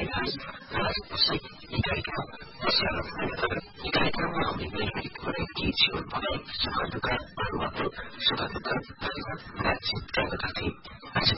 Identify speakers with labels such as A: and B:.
A: आज राजकोषै यी कार्यक्रममा आउने व्यक्तिगत गरेकी जीवन भनाई सुख दुःख अनुभव सुख दुःख बातचीत गरेका थिए।